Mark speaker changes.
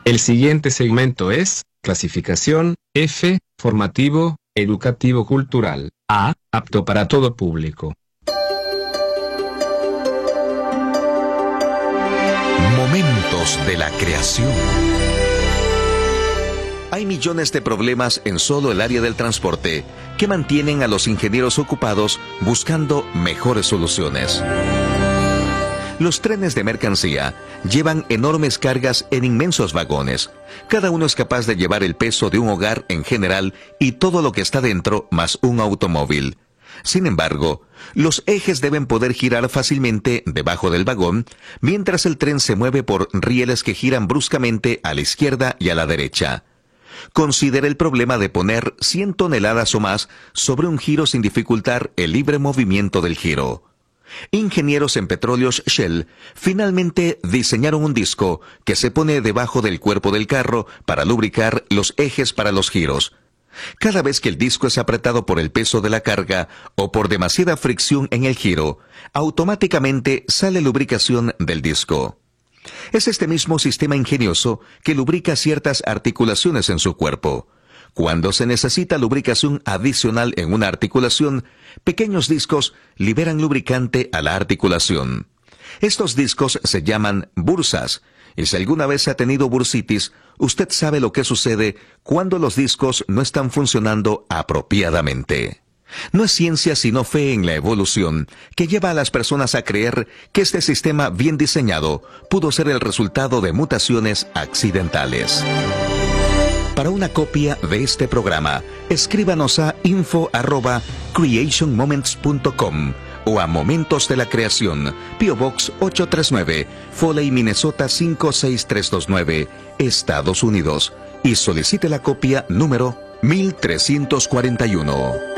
Speaker 1: El siguiente segmento es clasificación F, formativo, educativo cultural. A, apto para todo público.
Speaker 2: Momentos de la creación. Hay millones de problemas en solo el área del transporte que mantienen a los ingenieros ocupados buscando mejores soluciones. Los trenes de mercancía llevan enormes cargas en inmensos vagones. Cada uno es capaz de llevar el peso de un hogar en general y todo lo que está dentro más un automóvil. Sin embargo, los ejes deben poder girar fácilmente debajo del vagón, mientras el tren se mueve por rieles que giran bruscamente a la izquierda y a la derecha. Considere el problema de poner 100 toneladas o más sobre un giro sin dificultar el libre movimiento del giro. Ingenieros en petróleos Shell finalmente diseñaron un disco que se pone debajo del cuerpo del carro para lubricar los ejes para los giros. Cada vez que el disco es apretado por el peso de la carga o por demasiada fricción en el giro, automáticamente sale lubricación del disco. Es este mismo sistema ingenioso que lubrica ciertas articulaciones en su cuerpo. Cuando se necesita lubricación adicional en una articulación, pequeños discos liberan lubricante a la articulación. Estos discos se llaman bursas, y si alguna vez ha tenido bursitis, usted sabe lo que sucede cuando los discos no están funcionando apropiadamente. No es ciencia sino fe en la evolución que lleva a las personas a creer que este sistema bien diseñado pudo ser el resultado de mutaciones accidentales. Para una copia de este programa, escríbanos a info@creationmoments.com o a Momentos de la Creación, P.O. Box 839, Foley, Minnesota 56329, Estados Unidos, y solicite la copia número 1341.